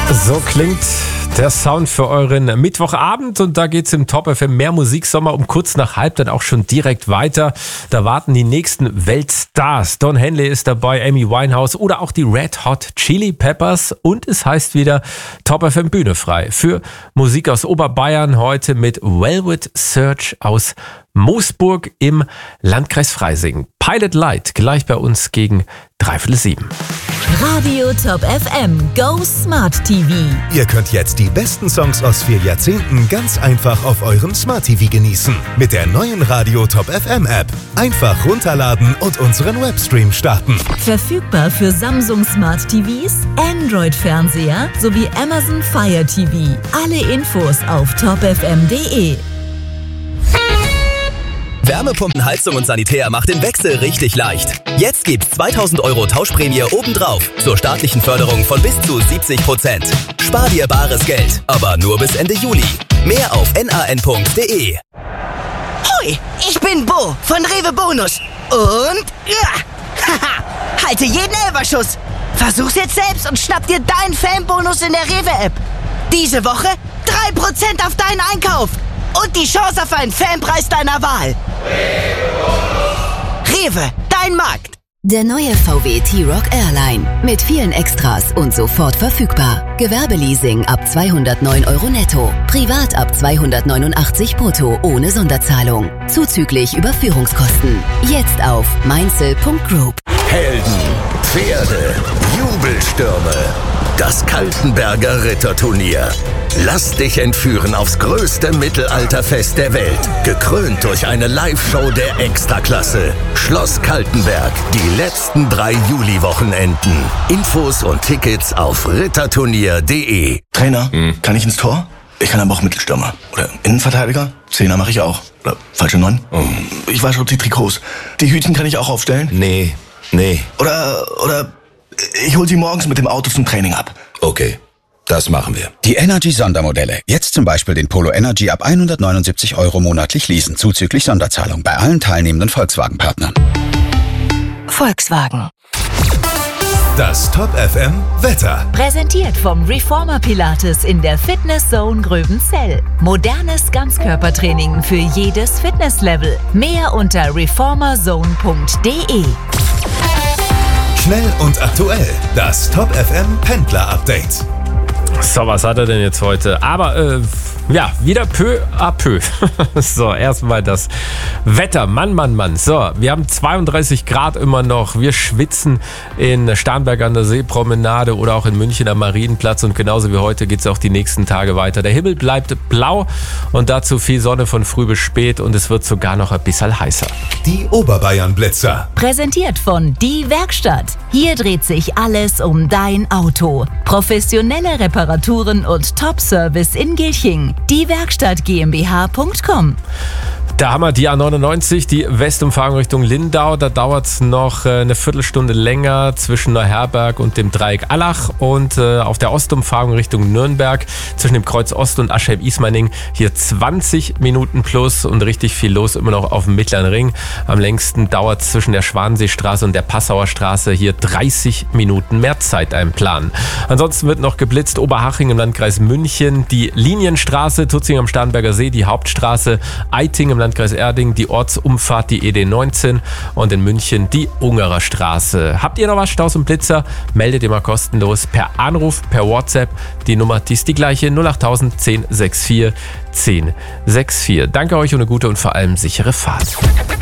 So klingt der Sound für euren Mittwochabend und da geht's im Top FM mehr Musiksommer um kurz nach halb dann auch schon direkt weiter. Da warten die nächsten Weltstars. Don Henley ist dabei, Amy Winehouse oder auch die Red Hot Chili Peppers und es heißt wieder Top FM Bühne frei für Musik aus Oberbayern heute mit Velvet Search aus Moosburg im Landkreis Freising. Pilot Light gleich bei uns gegen 6:45. Radio Top FM Go Smart TV. Ihr könnt jetzt die besten Songs aus 4 Jahrzehnten ganz einfach auf eurem Smart TV genießen. Mit der neuen Radio Top FM App. Einfach runterladen und unseren Webstream starten. Verfügbar für Samsung Smart TVs, Android-Fernseher sowie Amazon Fire TV. Alle Infos auf topfm.de. Wärmepumpen, Heizung und Sanitär macht den Wechsel richtig leicht. Jetzt gibt's 2000 € Tauschprämie obendrauf zur staatlichen Förderung von bis zu 70%. Spar dir bares Geld, aber nur bis Ende Juli. Mehr auf nan.de. Hoi, ich bin Bo von Rewe Bonus. Und ja, halte jeden Elferschuss. Versuch's jetzt selbst und schnapp dir deinen Fanbonus in der Rewe-App. Diese Woche 3% auf deinen Einkauf. Und die Chance auf einen Fanpreis deiner Wahl. Rewe, dein Markt. Der neue VW T-Roc Airline mit vielen Extras und sofort verfügbar. Gewerbeleasing ab 209 € netto. Privat ab 289 brutto ohne Sonderzahlung. Zuzüglich Überführungskosten. Jetzt auf mainzel.group. Helden, Pferde, Jubelstürme. Das Kaltenberger Ritterturnier. Lass dich entführen aufs größte Mittelalterfest der Welt. Gekrönt durch eine Live-Show der Extraklasse. Schloss Kaltenberg. Die letzten 3 Juli-Wochenenden. Infos und Tickets auf ritterturnier.de. Trainer, kann ich ins Tor? Ich kann aber auch Mittelstürmer. Oder Innenverteidiger? Zehner mache ich auch. Oder falsche 9? Ich wasche die Trikots. Die Hütchen kann ich auch aufstellen? Nee. Oder ich hol sie morgens mit dem Auto zum Training ab. Okay, das machen wir. Die Energy-Sondermodelle. Jetzt zum Beispiel den Polo Energy ab 179 € monatlich leasen, zuzüglich Sonderzahlung bei allen teilnehmenden Volkswagen-Partnern. Volkswagen. Das Top FM Wetter. Präsentiert vom Reformer Pilates in der Fitness Zone Gröbenzell. Modernes Ganzkörpertraining für jedes Fitnesslevel. Mehr unter reformerzone.de. Schnell und aktuell. Das Top FM Pendler Update. So, was hat er denn jetzt heute? Aber wieder peu à peu. So, erstmal das Wetter. Mann. So, wir haben 32 Grad immer noch. Wir schwitzen in Starnberg an der Seepromenade oder auch in München am Marienplatz. Und genauso wie heute geht es auch die nächsten Tage weiter. Der Himmel bleibt blau und dazu viel Sonne von früh bis spät. Und es wird sogar noch ein bisschen heißer. Die Oberbayern-Blitzer. Präsentiert von Die Werkstatt. Hier dreht sich alles um dein Auto. Professionelle Reparaturen und Top-Service in Gilching. Diewerkstatt GmbH.com. Da haben wir die A99, die Westumfahrung Richtung Lindau. Da dauert es noch eine Viertelstunde länger zwischen Neuherberg und dem Dreieck Allach. Und auf der Ostumfahrung Richtung Nürnberg zwischen dem Kreuz Ost und Aschheim-Ismaning hier 20 Minuten plus und richtig viel los immer noch auf dem Mittleren Ring. Am längsten dauert es zwischen der Schwanenseestraße und der Passauer Straße hier 30 Minuten mehr Zeit einplanen. Ansonsten wird noch geblitzt Oberhaching im Landkreis München, die Linienstraße, Tutzing am Starnberger See, die Hauptstraße, Eiting im Landkreis Erding, die Ortsumfahrt, die ED19 und in München die Ungerer Straße. Habt ihr noch was, Staus und Blitzer? Meldet ihr mal kostenlos per Anruf, per WhatsApp. Die Nummer, die ist die gleiche, 08000 1064 1064. Danke euch und eine gute und vor allem sichere Fahrt.